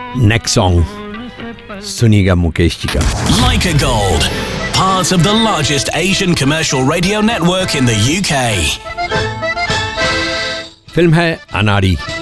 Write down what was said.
Next song सुनिएगा मुकेश जी का। Leica Gold, part of the largest Asian commercial radio network in the UK. Film है अनाड़ी।